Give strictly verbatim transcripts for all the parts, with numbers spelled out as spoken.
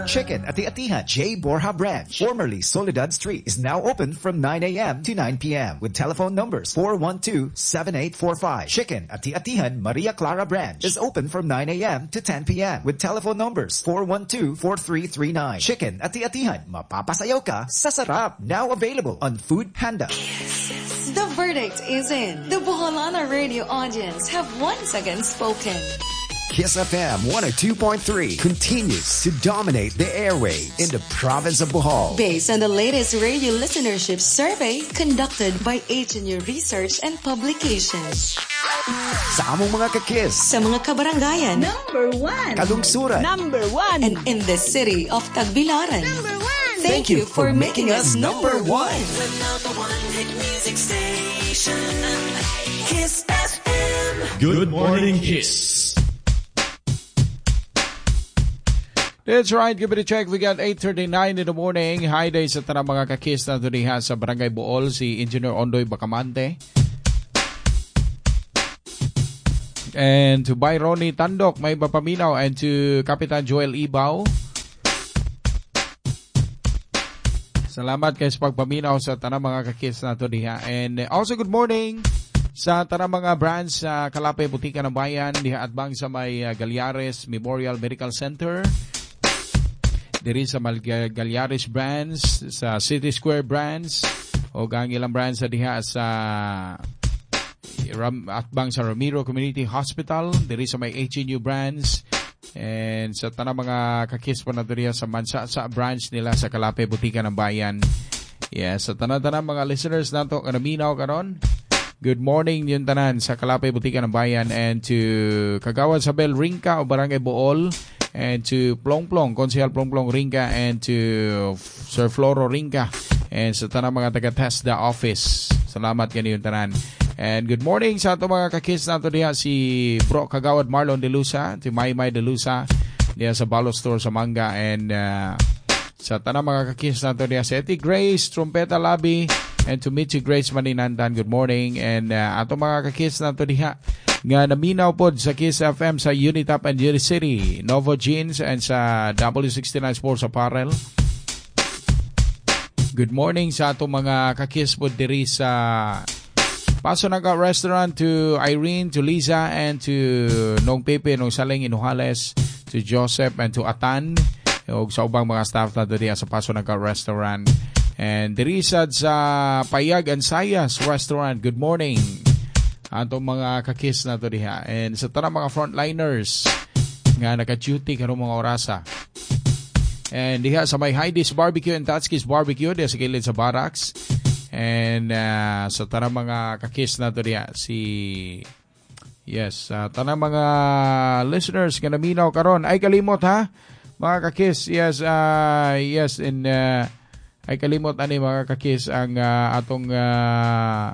Chicken at the Atihan J. Borja branch, formerly Soledad Street, is now open from nine a.m. to nine p.m. with telephone numbers four one two, seven eight four five. Chicken at the Atihan Maria Clara branch is open from nine a.m. to ten p.m. with telephone numbers four one two, four three three nine. Chicken at the Atihan, mapapasayaw ka sa sarap. Now available on Food Panda. The verdict is in. The Boholana radio audience have once again spoken. Kiss F M one oh two point three continues to dominate the airwaves in the province of Bohol. Based on the latest radio listenership survey conducted by H and U Research and Publications. Sa among mga kakiss. Sa mga kabarangayan. Number one. Kalungsuran. Number one. And in the city of Tagbilaran. Number one. Thank, Thank you for, for making us number one. The number one hit music station. Kiss F M. Good morning, Kiss. That's right. Give it a check. We got eight thirty-nine in the morning. Hi day sa tanang mga kakis na tuniha sa Barangay Bool, si Engineer Ondoy Bacamante. And to Byronnie Tandok, may Bapaminaw, and to Kapitan Joel Ibaw. Salamat kayo sa pagpaminaw sa tanang mga kakis na tuniha. And also good morning sa tanang mga brands sa Kalapay, Butika ng Bayan, diha at bang sa may uh, Galyares Memorial Medical Center. Diri sa Galyares brands, sa City Square brands, o gang ilang brands sa diha sa Ram, atbang sa Ramiro Community Hospital, diri sa may H N U brands, and sa tanang mga kakis po na diri sa Mansa sa branch nila sa Kalapay, Butika ng Bayan. Yes, sa tanang-tanang mga listeners nato kanaminaw karon. Good morning yung tanan sa Kalapay, Butika ng Bayan, and to Kagawad Sabel Ringka o Barangay Bool, and to Plong Plong, Konsehal Plong Plong Ringka, and to Sir Floro Ringka, and sa tanang mga taga-Tesda office. Salamat ganyan yung tanan. And good morning sa ato mga kakis nato diha si Bro Kagawad Marlon De Lusa, si Maymay De Lusa diha sa Balo Store sa Manga, and uh, sa tanang mga kakis nato diha si Eti Grace Trumpeta Labi, and to Mitzi Grace Maninandan, good morning. And uh, ato mga kakis nato diha nga naminaw pod sa Kiss F M sa Unitap and Unicity, Novo Jeans, and sa W sixty-nine Sports Apparel. Good morning sa ato mga kakis pod diri sa Paso Naga Restaurant, to Irene, to Liza, and to Nong Pepe, Nong Saling Inuhales, to Joseph, and to Atan, ug sa ubang mga staff na diri sa Paso Naga Restaurant. And diri sad sa Payag and Sayas Restaurant, good morning ato mga kakis na to diha. And sa tanang mga frontliners nga naka-duty karong mga orasa. And diha sa may Heidi's Barbecue and Tatski's Barbecue diha sa kilid sa Barracks. And uh, sa tanang mga kakis na to diha si yes, sa uh, tanang mga listeners nga naminaw karon, ay kalimot ha mga kakis. Yes, uh, yes, in uh, ay kalimot ani mga kakis ang uh, atong uh,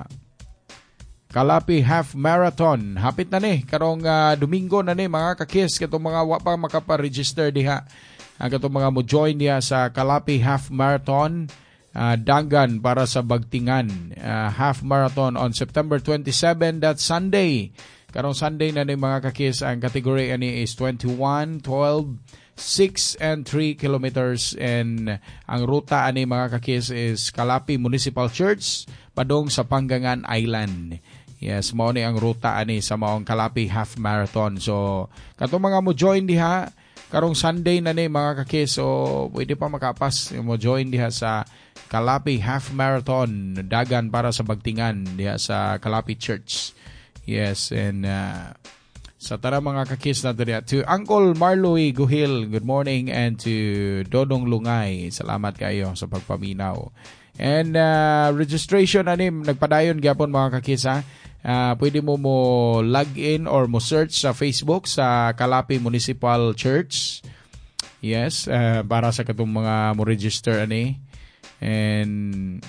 Kalapi Half Marathon. Hapit na ni karong uh, Domingo na ni mga kakis, katong mga wa pa makapa-register diha. Ang katong mga mo join diha sa Kalapi Half Marathon, uh, Dangan para sa Bagtingan. Uh, half Marathon on September twenty-seventh, that's Sunday. Karong Sunday na ni mga kakis, ang category ani is twenty-one, twelve, six and three kilometers, and ang ruta ani mga kakis is Kalapi Municipal Church padong sa Panggangan Island. Yes, mao ni ang ruta ani sa maong Kalapi Half Marathon. So katong mga mo join diha karong Sunday na ni mga kakis, so pwede pa makapas mo join diha sa Kalapi Half Marathon, dagan para sa Bagtingan diha sa Kalapi Church. Yes, and uh, sa tara mga kakis na diha to Uncle Marloy Guhil, good morning, and to Dodong Lungay, salamat kayo sa pagpaminaw. And uh, registration ani nagpadayon gyapon mga kakis ha. Uh, pwede mo mo log in or mo search sa Facebook sa Kalapi Municipal Church. Yes, uh, para sa katong mga mo register ani. And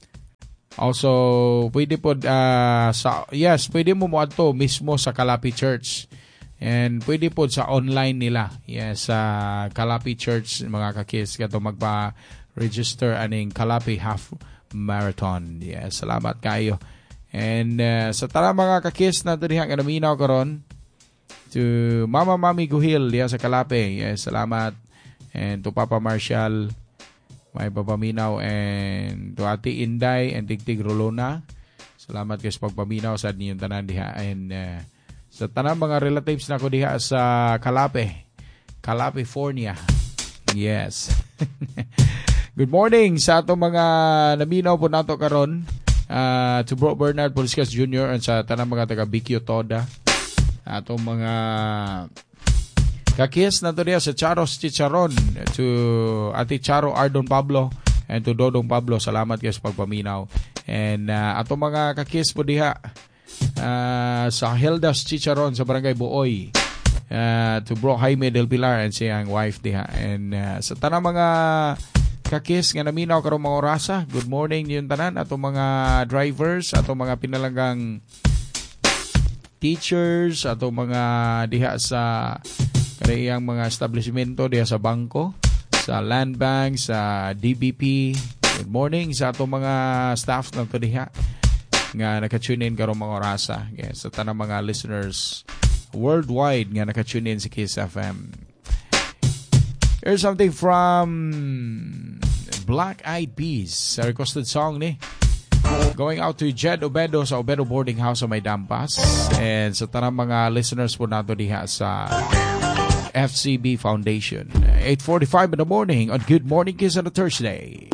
also pwede po uh, sa yes, pwede mo mo adto mismo sa Kalapi Church. And pwede po sa online nila. Yes, sa uh, Kalapi Church mga kakis katong magpa-register aning Kalapi Half Marathon. Yes, salamat kayo. And uh, sa tara mga kakis na diriha nga naminaw karon, to Mama Mami Guhil diya sa Kalapi. Yes, salamat. and to Papa Marshall, may papaminaw, and to Ate Inday and Tigtig Rolona. Salamat kayo sa pagpaminaw sa ninyong tanan diha, and uh, sa tanan mga relatives na ko diha sa Calape, California. Yes. Good morning sa atong mga naminaw po nato karon. Uh, to Bro Bernard Poliscas Junior and sa tanang mga taga Bikyo Toda, atong mga kakis na to diya sa Charos Chicharon, to Ate Charo Ardon Pablo and to Dodong Pablo, salamat kayo sa pagpaminaw, and uh, atong mga kakis po diha uh, sa Hildas Chicharon sa Barangay Buoy, uh, to Bro Jaime Del Pilar and siyang wife diha, and uh, sa tanang mga kakis nga naminaw karong mga orasa, good morning yung tanan, atong mga drivers, atong mga pinalanggang teachers, atong mga diha sa kaniyang mga establishmento diha sa bangko, sa land bank, sa D B P. Good morning sa atong mga staff na to diha nga naka-tune in karong mga orasa. Yes, sa tanang mga listeners worldwide nga naka-tune in sa Kiss F M. Here's something from Black Eyed Peas. A requested song ni. Going out to Jed Obedo sa Obedo Boarding House sa May Dampas. And sa tanang mga listeners po nato diha sa F C B Foundation. eight forty-five in the morning on Good Morning Kiss on a Thursday.